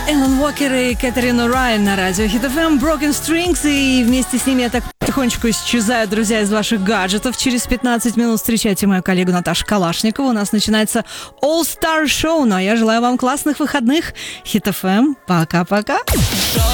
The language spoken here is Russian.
Эллен Уокер и Кэтрин Райан на радио Хит FM, Broken Strings, и вместе с ними я так потихонечку исчезаю, друзья, из ваших гаджетов. Через 15 минут встречайте мою коллегу Наташу Калашникову. У нас начинается All Star Show, ну а я желаю вам классных выходных. Хит FM, пока-пока.